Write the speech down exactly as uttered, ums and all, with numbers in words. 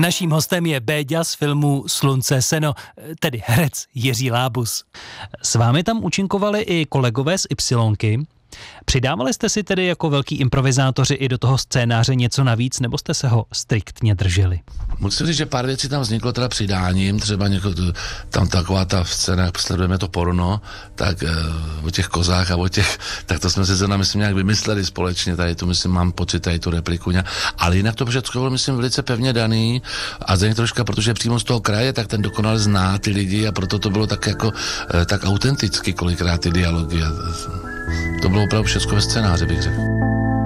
Naším hostem je Béďa z filmu Slunce seno, tedy herec Jiří Lábus. S vámi tam účinkovali i kolegové z Ypsilonky. Přidávali jste si tedy jako velký improvizátoři i do toho scénáře něco navíc, nebo jste se ho striktně drželi? Musím říct, že pár věcí tam vzniklo teda přidáním, třeba něko, tam taková ta scéna, jak sledujeme to porno, tak e, o těch kozách a o těch, tak to jsme si zrovna, myslím, nějak vymysleli společně, tady tu, myslím, mám pocit, tady tu repliku, ale jinak to všechno bylo, myslím, velice pevně daný a za ně troška, protože přímo z toho kraje, tak ten dokonale zná ty lidi a proto to bylo tak jako, e, tak autenticky kolikrát ty dialogy. To bylo opravdu všechno ve scénáři, bych řekl.